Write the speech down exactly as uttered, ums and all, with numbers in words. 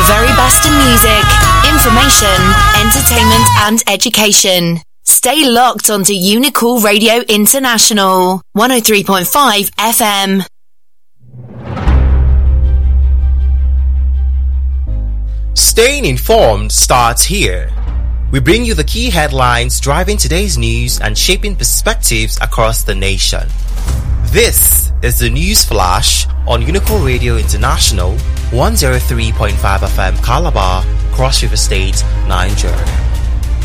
very best in music, information, entertainment and education. Stay locked onto Unicool Radio International, one oh three point five F M. Staying informed starts here. We bring you the key headlines driving today's news and shaping perspectives across the nation. This is the News Flash on Unicool Radio International, one oh three point five F M Calabar, Cross River State, Nigeria.